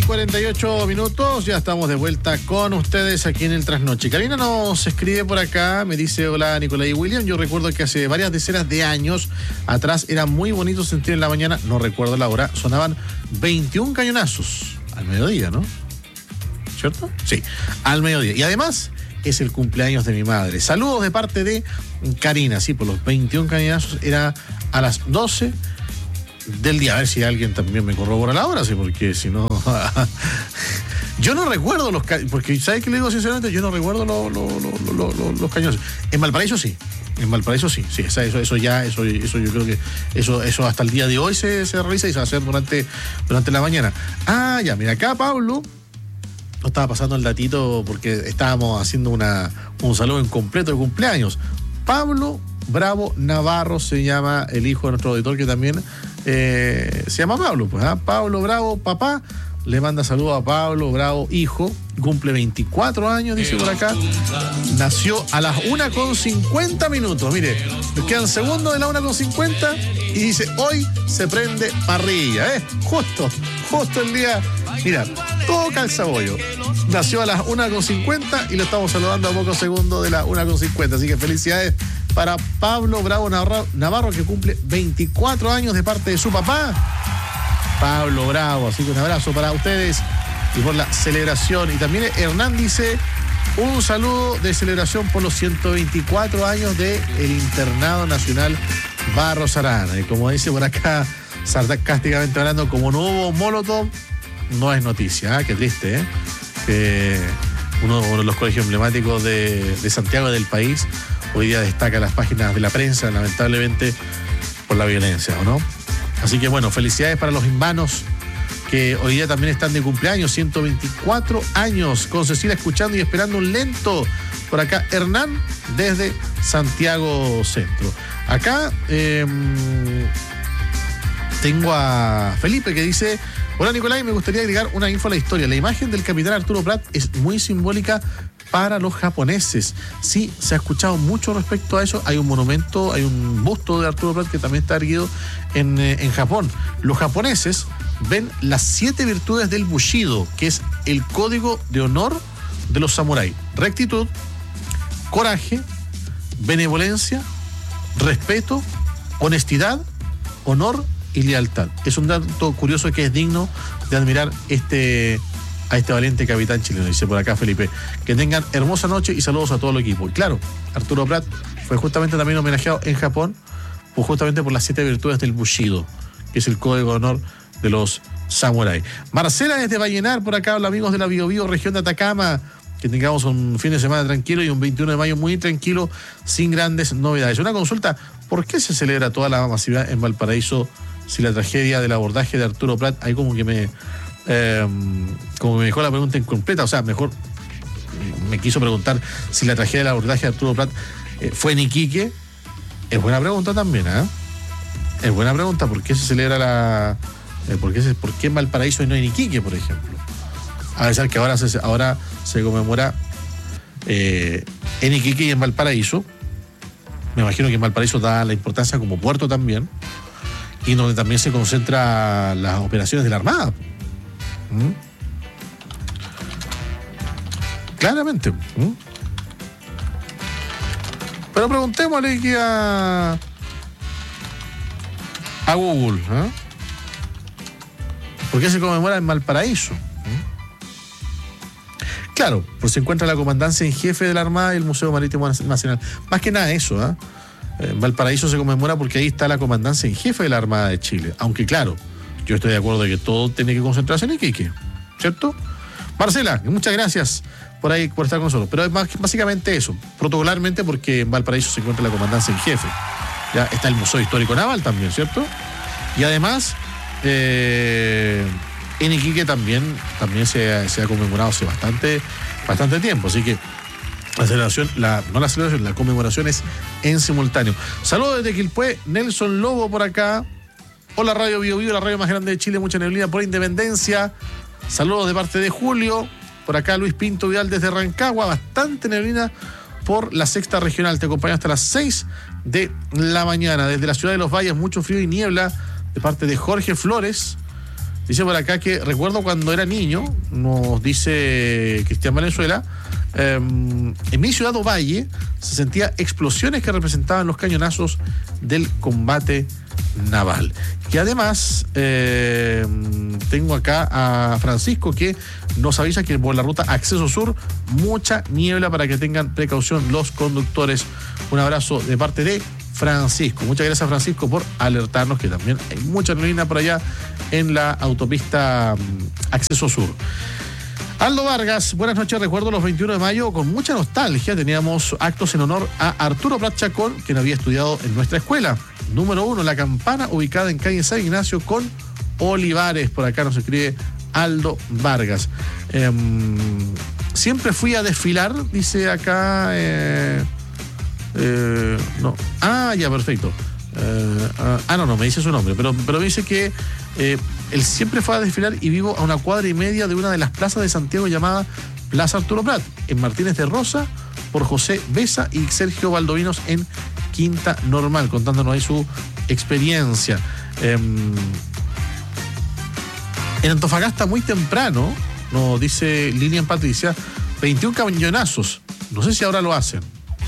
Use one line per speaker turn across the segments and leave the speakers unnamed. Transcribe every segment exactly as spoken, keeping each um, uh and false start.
cuarenta y ocho minutos, ya estamos de vuelta con ustedes aquí en el Trasnoche. Karina nos escribe por acá, me dice: hola Nicolás y William, yo recuerdo que hace varias decenas de años atrás era muy bonito sentir en la mañana, no recuerdo la hora, sonaban veintiún cañonazos al mediodía, ¿no? ¿Cierto? Sí, al mediodía. Y además es el cumpleaños de mi madre. Saludos de parte de Karina, sí, por los veintiún cañonazos era a las doce del día. A ver si alguien también me corrobora la hora, sí, porque si no... yo no recuerdo los cañonazos, porque ¿sabes qué le digo sinceramente? Yo no recuerdo lo, lo, lo, lo, lo, los cañonazos. En Valparaíso sí, en Valparaíso sí, sí, eso, eso ya, eso, eso yo creo que eso, eso hasta el día de hoy se, se realiza y se va a hacer durante, durante la mañana. Ah, ya, mira, acá Pablo no estaba pasando el datito porque estábamos haciendo una, un saludo en completo de cumpleaños. Pablo Bravo Navarro se llama el hijo de nuestro auditor, que también eh, se llama Pablo, pues, ¿eh? Pablo Bravo, papá, le manda saludos a Pablo Bravo, hijo, cumple veinticuatro años, dice por acá, nació a las una con cincuenta minutos, mire, nos quedan segundos de la una con cincuenta y dice, hoy se prende parrilla, ¿eh? Justo, justo el día, mira, todo calzabollo. Nació a las una con cincuenta y lo estamos saludando a pocos segundos de la una con cincuenta. Así que felicidades para Pablo Bravo Navarro, que cumple veinticuatro años de parte de su papá, Pablo Bravo. Así que un abrazo para ustedes y por la celebración. Y también Hernán dice: un saludo de celebración por los ciento veinticuatro años del Internado Nacional Barros Arana. Y como dice por acá, sarcásticamente hablando, como no hubo Molotov, no es noticia, ¿eh? Qué triste, ¿eh? Que uno, uno de los colegios emblemáticos de, de Santiago, del país, hoy día destaca las páginas de la prensa, lamentablemente, por la violencia, ¿o no? Así que bueno, felicidades para los invanos que hoy día también están de cumpleaños, ciento veinticuatro años, con Cecilia escuchando y esperando un lento. Por acá, Hernán, desde Santiago Centro. Acá eh, tengo a Felipe que dice: hola Nicolás, me gustaría agregar una info a la historia. La imagen del capitán Arturo Prat es muy simbólica para los japoneses. Sí, se ha escuchado mucho respecto a eso. Hay un monumento, hay un busto de Arturo Prat que también está erguido en, eh, en Japón. Los japoneses ven las siete virtudes del Bushido, que es el código de honor de los samuráis: rectitud, coraje, benevolencia, respeto, honestidad, honor y lealtad. Es un dato curioso que es digno de admirar este, a este valiente capitán chileno, dice por acá Felipe. Que tengan hermosa noche y saludos a todo el equipo. Y claro, Arturo Prat fue justamente también homenajeado en Japón, pues justamente por las siete virtudes del Bushido, que es el código de honor de los samuráis. Marcela desde Vallenar, por acá, hola amigos de la Bio Bio, región de Atacama. Que tengamos un fin de semana tranquilo y un veintiuno de mayo muy tranquilo, sin grandes novedades. Una consulta: ¿por qué se celebra toda la masividad en Valparaíso si la tragedia del abordaje de Arturo Prat, ahí como que me eh, como me dejó la pregunta incompleta? O sea, mejor me quiso preguntar si la tragedia del abordaje de Arturo Prat eh, fue en Iquique. Es buena pregunta también, ¿eh? Es buena pregunta. ¿Por qué se celebra la eh, por qué se, por qué en Valparaíso y no en Iquique, por ejemplo? A pesar que ahora se, ahora se conmemora eh, en Iquique y en Valparaíso. Me imagino que en Valparaíso da la importancia como puerto también, y donde también se concentran las operaciones de la Armada. ¿Mm? Claramente. ¿Mm? Pero preguntémosle aquí a, a Google, ¿eh? ¿Por qué se conmemora en Valparaíso? Claro, pues se encuentra la comandancia en jefe de la Armada y el Museo Marítimo Nacional. Más que nada eso, ¿eh? En Valparaíso se conmemora porque ahí está la comandancia en jefe de la Armada de Chile. Aunque claro, yo estoy de acuerdo de que todo tiene que concentrarse en Iquique, ¿cierto? Marcela, muchas gracias por ahí, por estar con nosotros. Pero es más, básicamente eso, protocolarmente, porque en Valparaíso se encuentra la comandancia en jefe. Ya está el Museo Histórico Naval también, ¿cierto? Y además, eh, en Iquique también, también se, se ha conmemorado hace bastante, bastante tiempo. Así que la celebración, la, no la celebración, la conmemoración es en simultáneo. Saludos desde Quilpué, Nelson Lobo por acá. Hola Radio Bio Bio, la radio más grande de Chile, mucha neblina por Independencia. Saludos de parte de Julio. Por acá Luis Pinto Vidal desde Rancagua, bastante neblina por la sexta regional. Te acompaño hasta las seis de la mañana. Desde la ciudad de Los Valles, mucho frío y niebla de parte de Jorge Flores. Dice por acá que recuerdo cuando era niño, nos dice Cristian Valenzuela, eh, en mi ciudad Ovalle se sentía explosiones que representaban los cañonazos del combate naval. Que además eh, tengo acá a Francisco que nos avisa que por la ruta Acceso Sur mucha niebla para que tengan precaución los conductores. Un abrazo de parte de Francisco. Muchas gracias, Francisco, por alertarnos que también hay mucha neblina por allá en la autopista Acceso Sur. Aldo Vargas, buenas noches. Recuerdo los veintiuno de mayo con mucha nostalgia. Teníamos actos en honor a Arturo Prat Chacón, quien había estudiado en nuestra escuela. Número uno, La Campana, ubicada en calle San Ignacio con Olivares. Por acá nos escribe Aldo Vargas. Eh, siempre fui a desfilar, dice acá. Eh, eh, no. Ah, ya, perfecto. Eh, ah, no, no, me dice su nombre, pero, pero me dice que eh, él siempre fue a desfilar y vivo a una cuadra y media de una de las plazas de Santiago llamada Plaza Arturo Prat, en Martínez de Rosa, por José Besa y Sergio Valdovinos en Quinta Normal, contándonos ahí su experiencia. Eh, en Antofagasta muy temprano, nos dice Lilian Patricia, veintiún cañonazos. No sé si ahora lo hacen.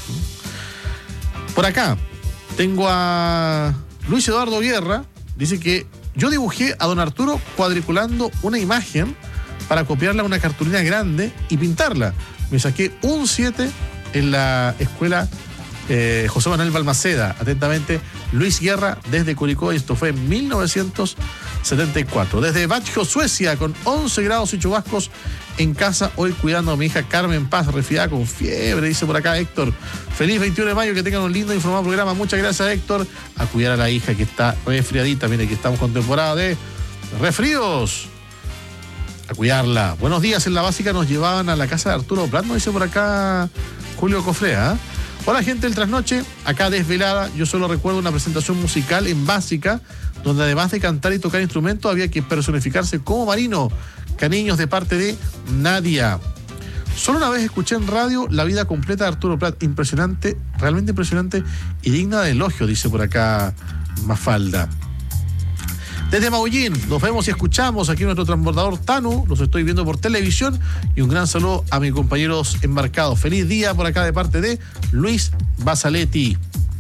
Por acá tengo a Luis Eduardo Guerra, dice que yo dibujé a don Arturo cuadriculando una imagen para copiarla a una cartulina grande y pintarla. Me saqué un siete en la escuela eh, José Manuel Balmaceda. Atentamente, Luis Guerra desde Curicó, y esto fue en mil novecientos setenta y cuatro. Desde Bachjo, Suecia, con once grados y chubascos en casa, hoy cuidando a mi hija Carmen Paz, resfriada con fiebre, dice por acá Héctor. Feliz veintiuno de mayo, que tengan un lindo e informado programa. Muchas gracias, Héctor. A cuidar a la hija que está resfriadita. Mire que estamos con temporada de resfríos. A cuidarla. Buenos días. En la básica nos llevaban a la casa de Arturo Prat, nos dice por acá Julio Cofrea. ¿eh? Hola, gente del Trasnoche, acá desvelada. Yo solo recuerdo una presentación musical en básica, donde además de cantar y tocar instrumentos, había que personificarse como marino. Cariños de parte de Nadia. Solo una vez escuché en radio la vida completa de Arturo Prat. Impresionante, realmente impresionante y digna de elogio, dice por acá Mafalda. Desde Maullín, nos vemos y escuchamos aquí en nuestro transbordador Tanu. Los estoy viendo por televisión. Y un gran saludo a mis compañeros embarcados. Feliz día por acá de parte de Luis Basaletti.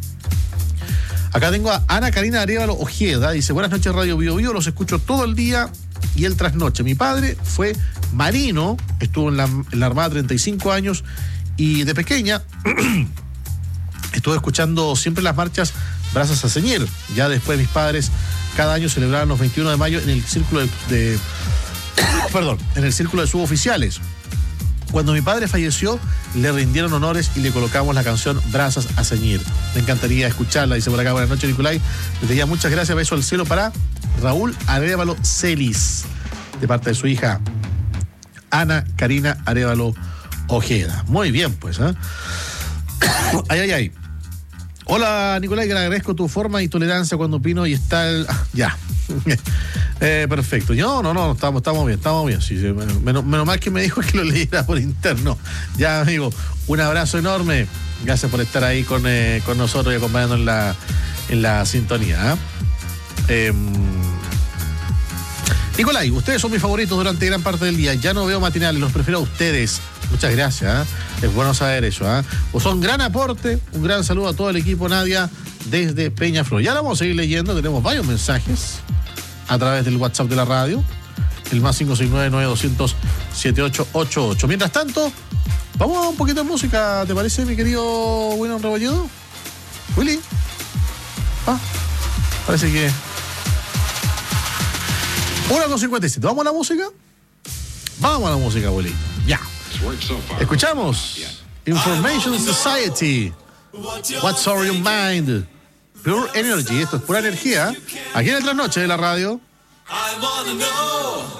Acá tengo a Ana Karina Arevalo Ojeda. Dice, buenas noches, Radio Bio Bio. Los escucho todo el día y el trasnoche. Mi padre fue marino, estuvo en la, en la Armada treinta y cinco años y de pequeña estuve escuchando siempre las marchas Brazas a Ceñir. Ya después mis padres cada año celebraban los veintiuno de mayo en el círculo de, de perdón, en el círculo de suboficiales. Cuando mi padre falleció, le rindieron honores y le colocamos la canción Brazas a Ceñir. Me encantaría escucharla, dice por acá. Buenas noches, Nicolai. Le diría muchas gracias, beso al cielo para Raúl Arevalo Celis, de parte de su hija Ana Karina Arevalo Ojeda. Muy bien, pues, ¿eh? Ay, ay, ay. Hola, Nicolai, que le agradezco tu forma y tolerancia cuando opino y está el... Ah, ya. eh, perfecto. No, no, no, estamos, estamos bien, estamos bien. Sí, sí, menos, menos mal que me dijo que lo leyera por interno. Ya, amigo, un abrazo enorme. Gracias por estar ahí con, eh, con nosotros y acompañándonos en la, en la sintonía. ¿eh? Eh, Nicolai, ustedes son mis favoritos durante gran parte del día. Ya no veo matinales, los prefiero a ustedes. Muchas gracias, ¿eh? Es bueno saber eso, ¿eh? Pues son gran aporte. Un gran saludo a todo el equipo, Nadia, desde Peñaflor. Ya la vamos a seguir leyendo, tenemos varios mensajes a través del WhatsApp de la radio, el más cinco seis nueve, nueve dos cero cero, siete ocho ocho ocho. Mientras tanto, vamos a un poquito de música, ¿te parece, mi querido William Rebolledo? Willy. Ah, parece que... una con cincuenta y siete. ¿Vamos a la música? Vamos a la música, Willy. Ya. Escuchamos Information Society. What's on your mind? Pure Energy. Esto es pura energía. Aquí en el Trasnoche de la radio. I wanna know.